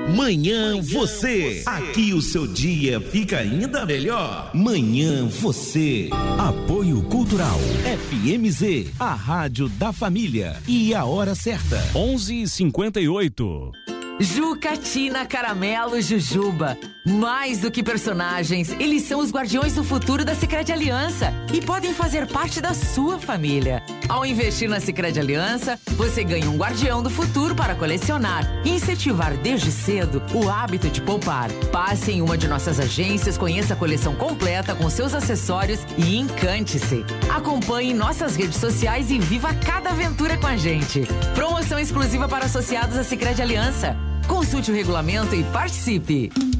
Manhã Você. Aqui o seu dia fica ainda melhor. Manhã Você. Apoio Cultural. FMZ, a rádio da família. E a hora certa. 11h58. Jucatina, Caramelo, Jujuba. Mais do que personagens, eles são os guardiões do futuro da Sicredi Aliança e podem fazer parte da sua família. Ao investir na Sicredi Aliança, você ganha um guardião do futuro para colecionar e incentivar desde cedo o hábito de poupar. Passe em uma de nossas agências, conheça a coleção completa com seus acessórios e encante-se. Acompanhe nossas redes sociais e viva cada aventura com a gente. Promoção exclusiva para associados à Sicredi Aliança. Consulte o regulamento e participe.